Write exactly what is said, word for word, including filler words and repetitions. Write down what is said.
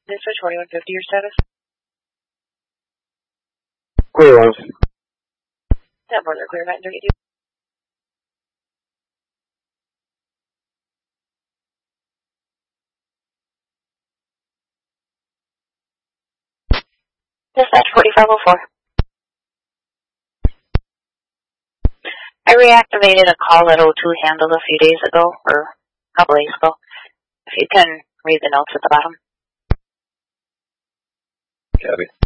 Dispatch forty-one fifty, your status? Clear ones. That boards are clear, nine thirty-two. Dispatch forty-five oh four. I reactivated a call that O two handled a few days ago, or a couple days ago. If you can read the notes at the bottom. Copy.